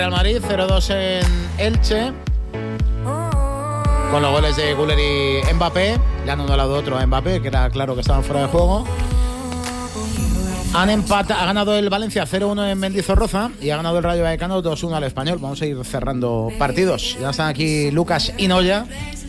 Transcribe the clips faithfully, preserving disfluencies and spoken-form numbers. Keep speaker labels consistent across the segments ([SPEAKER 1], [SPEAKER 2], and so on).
[SPEAKER 1] Real Madrid, cero dos en Elche, con los goles de Güler y Mbappé. Le han anulado otro a Mbappé, que era claro que estaban fuera de juego. Han empatado, ha ganado el Valencia cero uno en Mendizorroza y ha ganado el Rayo Vallecano dos uno al Español. Vamos a ir cerrando partidos. Ya están aquí Lucas y Noya.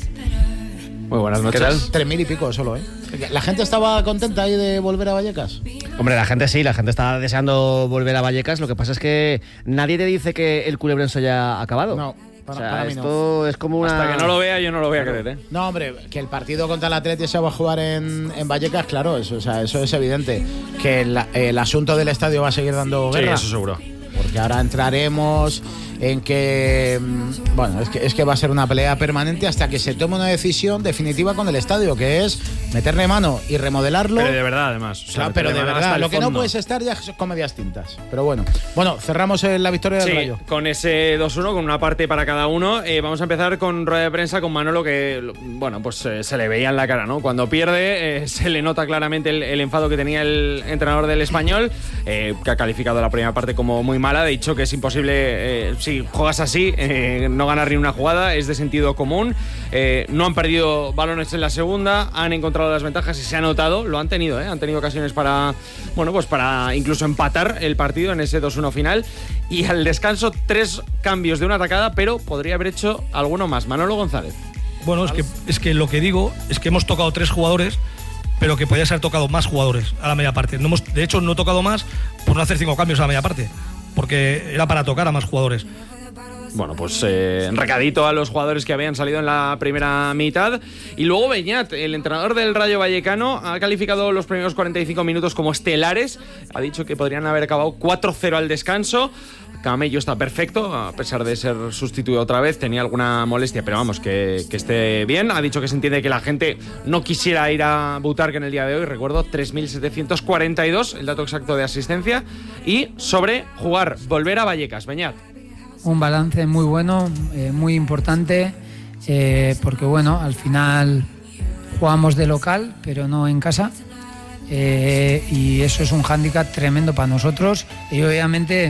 [SPEAKER 2] Muy buenas noches.
[SPEAKER 1] ¿Qué tal? Tres mil y pico solo, ¿eh? ¿La gente estaba contenta ahí de volver a Vallecas?
[SPEAKER 3] Hombre, la gente sí, la gente está deseando volver a Vallecas. Lo que pasa es que nadie te dice que el Culebrense se haya acabado.
[SPEAKER 1] No, para,
[SPEAKER 3] o sea,
[SPEAKER 1] para mí
[SPEAKER 3] esto
[SPEAKER 1] no.
[SPEAKER 3] es como una...
[SPEAKER 2] Hasta que no lo vea, yo no lo voy a creer, ¿eh?
[SPEAKER 1] No, hombre, que el partido contra el Atleti se va a jugar en, en Vallecas, claro, eso, o sea, eso es evidente. Que el, el asunto del estadio va a seguir dando guerra.
[SPEAKER 2] Sí, eso seguro.
[SPEAKER 1] Porque ahora entraremos en que, bueno, es que, es que va a ser una pelea permanente hasta que se tome una decisión definitiva con el estadio, que es meterle mano y remodelarlo.
[SPEAKER 2] Pero de verdad, además. O sea,
[SPEAKER 1] claro, pero de verdad, lo que no puedes estar ya son comedias tintas. Pero bueno, bueno, cerramos la victoria del
[SPEAKER 2] sí,
[SPEAKER 1] Rayo.
[SPEAKER 2] Con ese dos uno, con una parte para cada uno. Eh, vamos a empezar con rueda de prensa con Manolo, que, bueno, pues eh, se le veía en la cara, ¿no? Cuando pierde, eh, se le nota claramente el, el enfado que tenía el entrenador del Español, eh, que ha calificado la primera parte como muy mala. Ha dicho que es imposible, eh, si juegas así, eh, no ganar ni una jugada, es de sentido común. Eh, no han perdido balones en la segunda, han encontrado las ventajas y se ha notado, lo han tenido, ¿eh? Han tenido ocasiones para, bueno, pues para incluso empatar el partido en ese dos uno final. Y al descanso, tres cambios de una atacada, pero podría haber hecho alguno más. Manolo González.
[SPEAKER 4] Bueno, es que, es que lo que digo es que hemos tocado tres jugadores, pero que podía ser tocado más jugadores a la media parte. No hemos, de hecho, no he tocado más por no hacer cinco cambios a la media parte, porque era para tocar a más jugadores.
[SPEAKER 2] Bueno, pues eh, recadito a los jugadores que habían salido en la primera mitad. Y luego Beñat, el entrenador del Rayo Vallecano, ha calificado los primeros cuarenta y cinco minutos como estelares. Ha dicho que podrían haber acabado cuatro cero al descanso. Camello está perfecto, a pesar de ser sustituido otra vez, tenía alguna molestia, pero vamos, que, que esté bien. Ha dicho que se entiende que la gente no quisiera ir a Butarque en el día de hoy, recuerdo, tres mil setecientos cuarenta y dos, el dato exacto de asistencia. Y sobre jugar, volver a Vallecas, Beñat.
[SPEAKER 5] Un balance muy bueno, eh, muy importante, eh, porque bueno, al final jugamos de local, pero no en casa. Eh, y eso es un hándicap tremendo para nosotros y obviamente